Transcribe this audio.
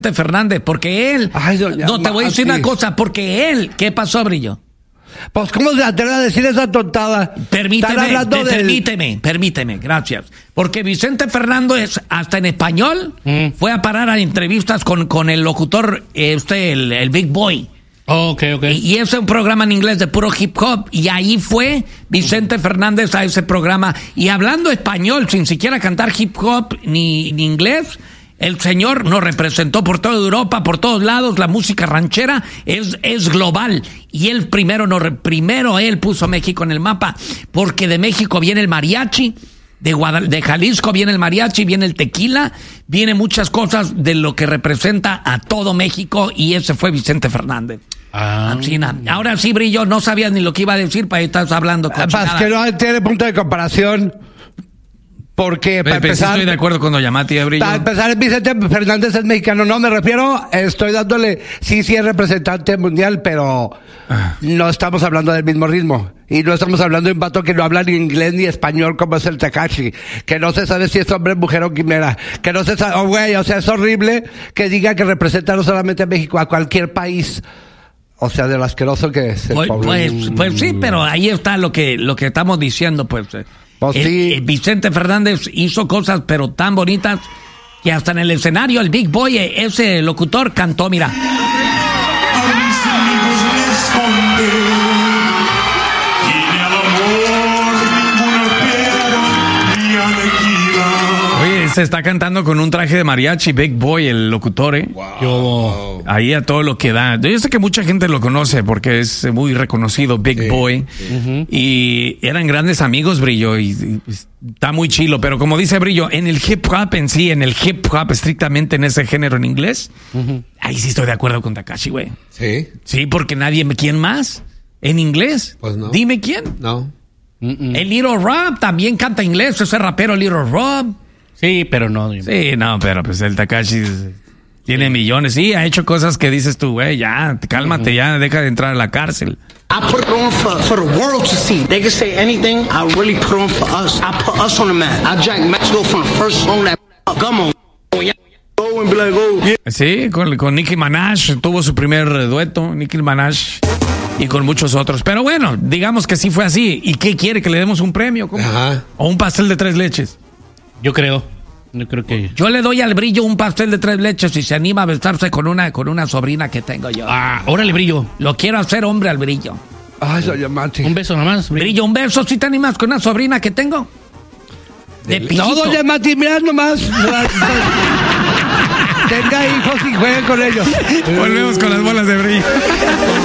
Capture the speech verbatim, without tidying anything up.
Fernández, porque él, Ay, no, te voy a decir una cosa, porque él, ¿qué pasó, Brillo? Pues, ¿cómo se atreve a decir esa tontada? Permíteme, te, del... permíteme, permíteme, gracias. Porque Vicente Fernández, hasta en español, mm. fue a parar a entrevistas con, con el locutor, eh, usted, el, el Big Boy. Oh, ok, ok. Y, y es un programa en inglés de puro hip hop, y ahí fue Vicente Fernández a ese programa, y hablando español, sin siquiera cantar hip hop ni, ni inglés. El señor nos representó por toda Europa, por todos lados. La música ranchera es, es global. Y él primero, nos, primero él puso México en el mapa, porque de México viene el mariachi, de, Guadal- de Jalisco viene el mariachi, viene el tequila, viene muchas cosas de lo que representa a todo México, y ese fue Vicente Fernández. Ah. Ahora sí, Brillo, no sabías ni lo que iba a decir, para ahí estás hablando con Es que no tiene punto de comparación. Porque para pero, empezar, sí estoy de acuerdo con Yamati, Brillo. Para empezar, Vicente Fernández es mexicano. No, me refiero, estoy dándole, sí, sí es representante mundial, pero ah. no estamos hablando del mismo ritmo. Y no estamos hablando de un vato que no habla ni inglés ni español como es el Tekashi. Que no se sabe si es hombre, mujer o quimera. Que no se sabe, oh güey, o sea, es horrible que diga que representa no solamente a México, a cualquier país. O sea, de lo asqueroso que es el pues, pues, pues sí, pero ahí está lo que, lo que estamos diciendo, pues. Pues el, sí. el Vicente Fernández hizo cosas pero tan bonitas que hasta en el escenario el Big Boy, ese locutor, cantó, mira. Oye, se está cantando con un traje de mariachi, Big Boy, el locutor, ¿eh? Wow. Yo, ahí a todo lo que da. Yo sé que mucha gente lo conoce porque es muy reconocido, Big sí, Boy. Sí. Uh-huh. Y eran grandes amigos, Brillo, y, y está muy chilo. Pero como dice Brillo, en el hip hop en sí, en el hip hop estrictamente en ese género en inglés, uh-huh. ahí sí estoy de acuerdo con Tekashi, güey. Sí. Sí, porque nadie, ¿quién más? ¿En inglés? Pues no. Dime quién. No. Uh-uh. El Little Rob también canta inglés, ese rapero Little Rob. Sí, pero no. Sí, no, pero pues el Tekashi tiene sí. millones. Sí, ha hecho cosas que dices tú, güey, ya, cálmate, uh-huh. ya, deja de entrar a la cárcel. I put it on for, for the world to see. They can say anything. I really put on for us. I put us on the map. I Jack Maxwell from the first song that come on. Go and be like, oh, yeah. Sí, con, con Nicki Minaj tuvo su primer dueto, Nicki Minaj. Y con muchos otros. Pero bueno, digamos que sí fue así. ¿Y qué quiere? ¿Que le demos un premio? ¿Cómo? Ajá. ¿O un pastel de tres leches? Yo creo. Yo creo que... Yo le doy al Brillo un pastel de tres leches y se anima a besarse con una, con una sobrina que tengo yo. Ah, órale, Brillo. Lo quiero hacer hombre al Brillo. Ay, soy Yamati. Un beso nomás. Brillo. Brillo, un beso, ¿si te animas con una sobrina que tengo? De piquito. No, doña Mati, mira nomás. Tenga hijos y jueguen con ellos. Volvemos con las bolas de